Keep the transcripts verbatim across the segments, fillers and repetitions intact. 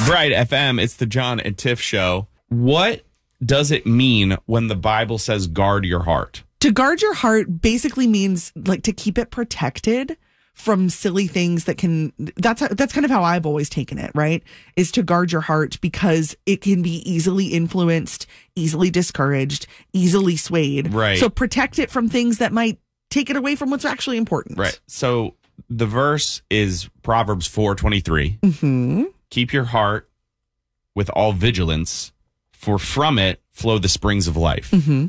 Right, F M. It's the John and Tiff Show. What does it mean when the Bible says guard your heart? To guard your heart basically means like to keep it protected from silly things that can, that's, how, that's kind of how I've always taken it, right? Is to guard your heart because it can be easily influenced, easily discouraged, easily swayed. Right. So protect it from things that might take it away from what's actually important. Right. So the verse is Proverbs four twenty-three. Mm-hmm. Keep your heart with all vigilance, for from it flow the springs of life. Mm-hmm.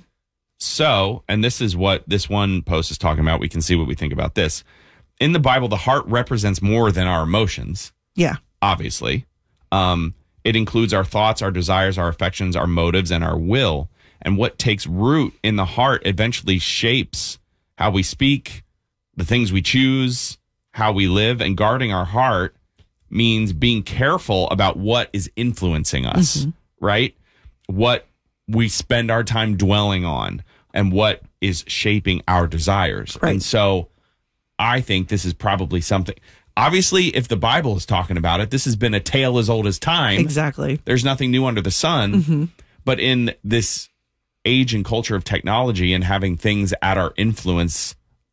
So, and this is what this one post is talking about. We can see what we think about this. In the Bible, the heart represents more than our emotions. Yeah. Obviously. Um, it includes our thoughts, our desires, our affections, our motives, and our will. And what takes root in the heart eventually shapes how we speak, the things we choose, how we live. And guarding our heart means being careful about what is influencing us, mm-hmm. right? What we spend our time dwelling on and what is shaping our desires. Right. And so I think this is probably something. Obviously, if the Bible is talking about it, this has been a tale as old as time. Exactly. There's nothing new under the sun. Mm-hmm. But in this age and culture of technology and having things at our influence,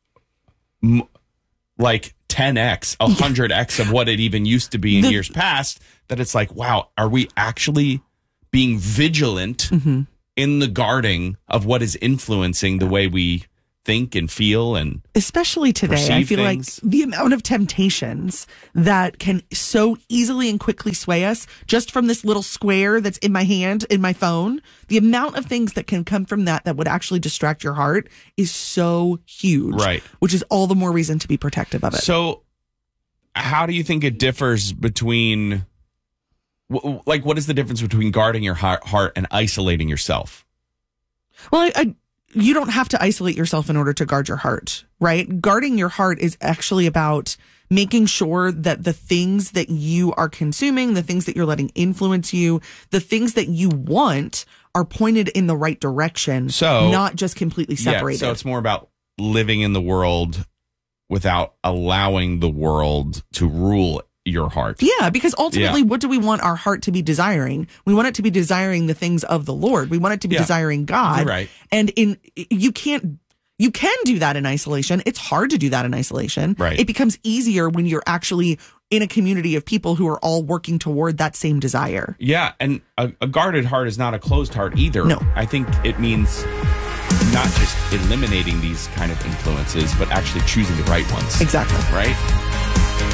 m- like ten x, one hundred x of what it even used to be in the, years past, that it's like, wow, are we actually being vigilant mm-hmm. in the guarding of what is influencing the way we think and feel, and especially today, I feel things. like the amount of temptations that can so easily and quickly sway us just from this little square that's in my hand, in my phone, the amount of things that can come from that that would actually distract your heart is so huge, right? Which is all the more reason to be protective of it. So how do you think it differs between, like, what is the difference between guarding your heart and isolating yourself? Well, I, I you don't have to isolate yourself in order to guard your heart, right? Guarding your heart is actually about making sure that the things that you are consuming, the things that you're letting influence you, the things that you want are pointed in the right direction, so not just completely separated. Yeah, so it's more about living in the world without allowing the world to rule your heart. Yeah, because ultimately, yeah. what do we want our heart to be desiring? We want it to be desiring the things of the Lord. We want it to be yeah. desiring God. You're right. And in you can't you can do that in isolation. It's hard to do that in isolation. Right. It becomes easier when you're actually in a community of people who are all working toward that same desire. Yeah, and a, a guarded heart is not a closed heart either. No. I think it means not just eliminating these kind of influences, but actually choosing the right ones. Exactly. Right?